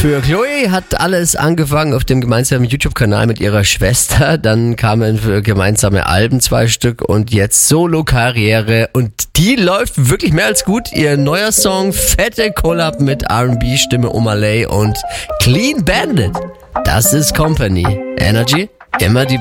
Für Chloe hat alles angefangen auf dem gemeinsamen YouTube-Kanal mit ihrer Schwester. Dann kamen gemeinsame Alben, 2 Stück, und jetzt Solo-Karriere. Und die läuft wirklich mehr als gut. Ihr neuer Song, fette Collab mit R&B-Stimme Omalay und Clean Bandit. Das ist Company. Energy, immer die